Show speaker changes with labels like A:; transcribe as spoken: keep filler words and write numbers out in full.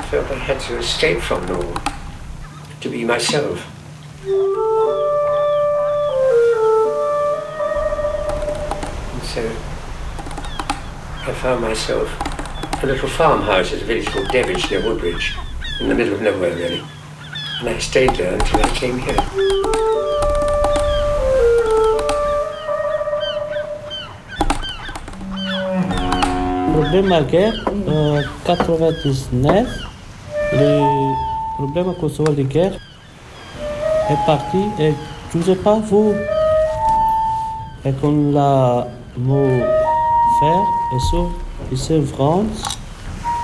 A: felt I had to escape from it all, to be myself. And so I found myself a little farmhouse at a village called Devich near Woodbridge, in the middle of nowhere really. And I stayed there until I came here.
B: Le problème de la guerre, en quatre-vingt-dix-neuf, le problème à cause de la guerre est parti et je ne sais pas vous, et qu'on l'a mot faire, et ça, ici en France,